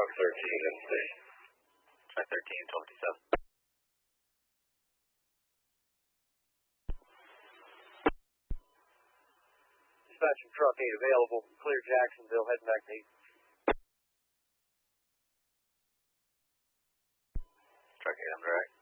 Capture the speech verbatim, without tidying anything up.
truck thirteen at the station. Truck thirteen, twelve fifty-seven. Dispatch from truck eight available. Clear Jacksonville, heading back to eight. Truck eight, I'm direct.